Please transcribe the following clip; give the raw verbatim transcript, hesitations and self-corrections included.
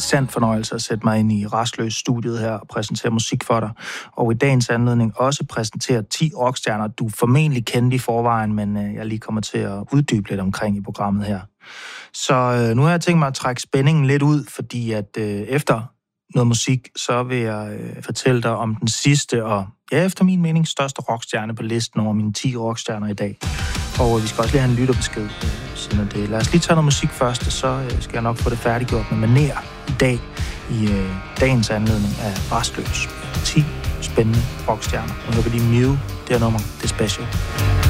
sand fornøjelse at sætte mig ind i Rastløs-studiet her og præsentere musik for dig. Og i dagens anledning også præsentere ti rockstjerner, du formentlig kendte i forvejen, men øh, jeg lige kommer til at uddybe lidt omkring i programmet her. Så øh, nu har jeg tænkt mig at trække spændingen lidt ud, fordi at øh, efter noget musik, så vil jeg øh, fortælle dig om den sidste og, ja, efter min mening, største rockstjerne på listen over mine ti rockstjerner i dag. Og vi skal også lige have en lytterbesked øh, siden af det. Lad os lige tage noget musik først, og så øh, skal jeg nok få det færdiggjort med manér i dag i øh, dagens anledning af Rastløs. ti spændende rockstjerner. Nu hører vi lige Mew, det her nummer, det er Special.